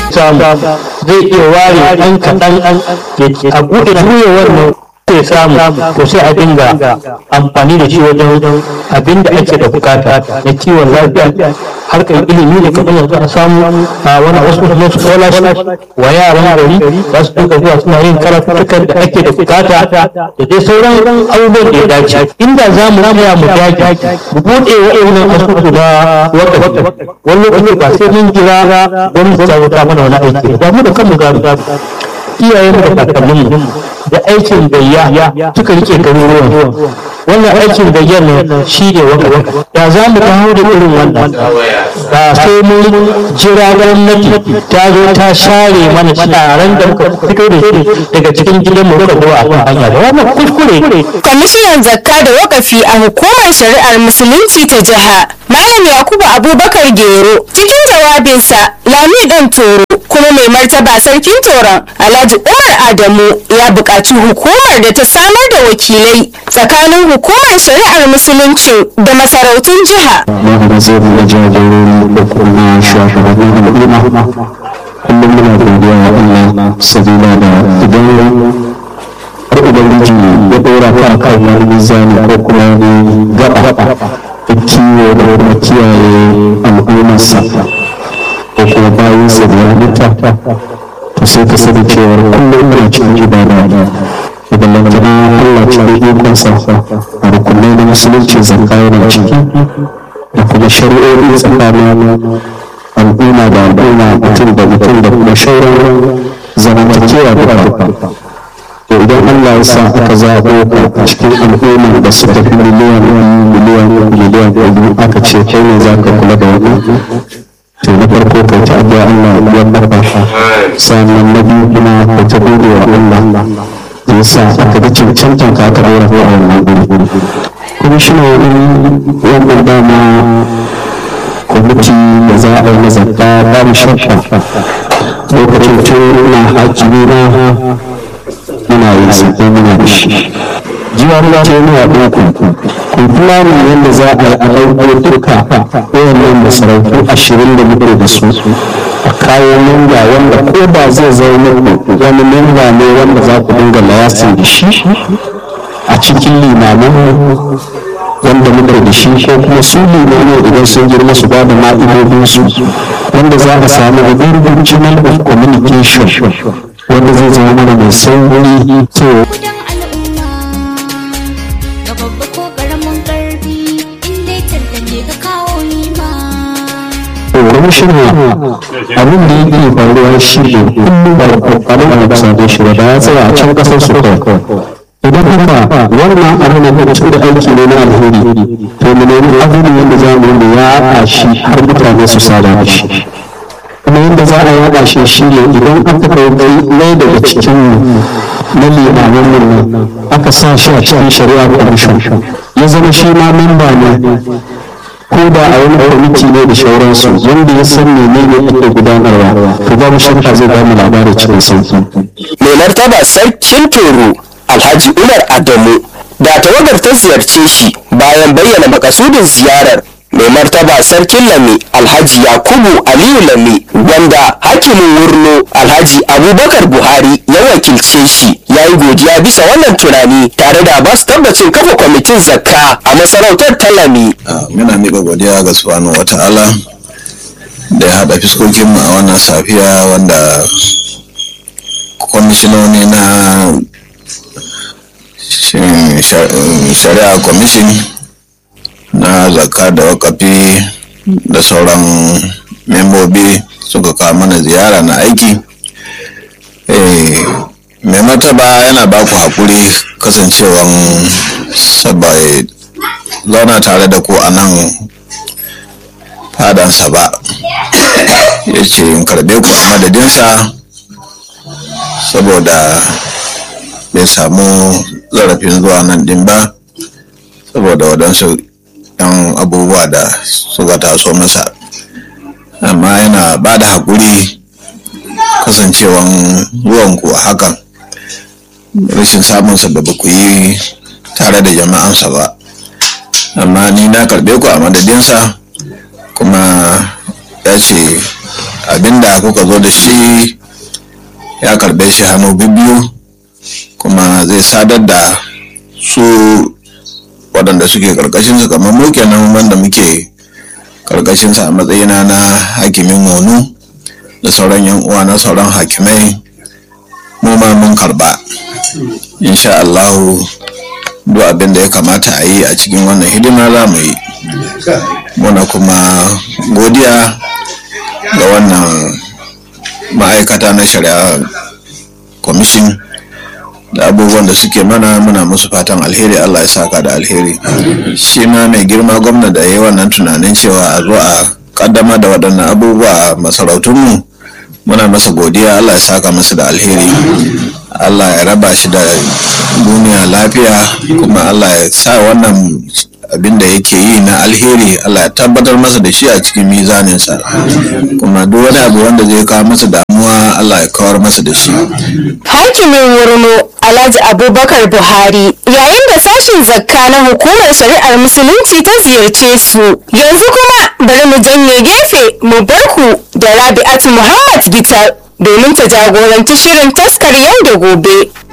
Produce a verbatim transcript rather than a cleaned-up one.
samu zai iya ware ɗan kaɗan a buɗe juya wannan zai samu to sai a dinga amfani da shi wajen abin da ake da bukata na kiwon lafiya harkar ilimi da kamar yanzu a samu a wani wasu na scholarship wa yaran gari za su dinga zuwa suna yin karatukan da ake da bukata da dai sauran abubuwan da ya dace inda za mu raya mu dage mu buɗe wa'annan asusu na wata wani lokaci ba sai mun jira gwamnati ta wuta mana wani aiki ba mu da kanmu ga iyayen da kakanninmu da aikin gayya suka rike garuruwan wannan aikin gayyar ne shi ne waka da za mu kawo da irin wannan ba sai mun jira gwamnati ta zo ta share mana sharan da muka fito da shi daga cikin gidan mu muka zo a kan hanya ba wannan kuskure. Kwamishinan zakka da wakafi a hukumar shari'ar musulunci ta jiha Malam Yakubu Abubakar Gero cikin jawabinsa Lami Dan Toro kuma mai martaba sarkin Toron Alhaji Umar Adamu ya buƙaci hukumar da ta samar da wakilai tsakanin hukumar shari'ar musulunci da masarautun jiha. Kullum muna godiya wa Allah sabila da idan har ubangiji ya ɗora ka kan wani mizani ko kuma wani gaba da kiwo da kuma kiyaye al'ummarsa ko kuma bayansa da ya mutu to sai ka sani cewar kullum muna cikin ibada idan lantana Allah cikin ikonsa a rukunai na musulunci zakka yana ciki da kuma shari'o'i tsakanin al'umma da al'umma mutum da mutum da kuma shauran zamantakewa duka duka to idan Allah ya sa aka zaɓo ka cikin al'umma da suka fi miliyan miliyan miliyan ɗari aka ce kai ne za ka kula da wannan to na farko kai ta addu'a Allah ya barka sannan na biyu kuma kai ta gode wa Allah da ya sa aka ga cancantan ka aka ɗora a wannan guri kuma shi ne wannan dama kwamiti da za a yi na zakka ba mu shakka lokacin tun na hajji na muna yin zakka muna da shi jiwa ruwa ta yana ɗauku kun fulani yadda za a yi a ɗauko duka wayannan masarautu ashirin da muke da su a kayan manga wanda ko ba zai zama wani manga ne wanda za ku dinga layasin da shi a cikin limaman wanda muke da shi ko kuma su limani idan sun girma su ba da ma'idodinsu wanda za a samu abin channel of communication wanda zai zama mana mai sauri to rashin abin da yake faruwa shi ne kullum ba kokarin a bisa da shi ba ya tsaya a can kasar su kawai idan haka wannan abin da kuma cikin aiki ne na alheri to mu nemi abin yadda za mu yi ya yaɗa shi har mutane su sada da shi kuma yadda za a yaɗa shi shi ne idan aka kai ɗaya daga cikin na limamin nan aka sa shi a cikin shari'a commission ya zama shi ma memba ne ko da a wani kwamiti ne da shauransu wanda ya san menene ake gudanarwa to babu shakka zai ba mu labarin cikin sauki. Mai martaba sarkin Toro Alhaji Umar Adamu da tawagar ta ziyarce shi bayan bayyana makasudin ziyarar mai martaba sarkin Lami Alhaji Yakubu Aliyu Lami wanda hakimin Wurno Alhaji Abubakar Buhari ya wakilce shi ya yi godiya bisa wannan tunani tare da ba su tabbacin kafa kwamitin zakka a masarautar ta Lami. Muna miƙa godiya ga subhanahu wata'ala da ya haɗa fiskokinmu a wannan safiya wanda kwamishinoni na shari'a commission na zakka da wakafi da sauran membobi suka kawo mana ziyara na aiki. Mai martaba yana ba ku haƙuri kasancewan sabai zauna tare da ku a nan fadansa ba, ya ce in karbe ku a madadinsa saboda bai samu zarafin zuwa nan din ba saboda waɗansu yan abubuwa da suka taso masa, amma yana ba da haƙuri kasancewan zuwanku a hakan rashin samunsa da ba ku yi tare da jama'ansa ba, amma ni na karɓe ku a madadinsa kuma ya ce abinda kuka zo da shi ya karbe shi hannu biyu kuma zai sadar da su waɗanda suke karkashinsa kamar mu kenan wanda muke karkashinsa a matsayina na hakimin wonu da sauran yan uwa na sauran hakimai mu ma mun karba insha Allah duk abin da ya kamata a yi a cikin wannan hidima za mu yi. Muna kuma godiya ga wannan ma'aikata na shari'a commission da abubuwan da suke mana, muna musu fatan alheri. Allah ya saka da alheri. Shi ma mai girma gwamna da ya yi wannan tunanin cewa a zo a kaddama da waɗannan abubuwa a masarautunmu, muna masa godiya. Allah ya saka masa da alheri. Allah ya raba shi da duniya lafiya, kuma Allah ya sa wannan abin da yake yi na alheri Allah ya tabbatar masa da shi a cikin mizaninsa, kuma duk wani abu wanda zai kawo masa damuwa Allah ya kawar masa da shi. Hakimin Wurno Alhaji Abubakar Buhari yayin da sashin zakka na hukumar shari'ar musulunci ta ziyarce su. Yanzu kuma bari mu janye gefe mu bar ku da Rabi'atu Muhammad Gital domin ta jagoranci shirin taskar yau da gobe.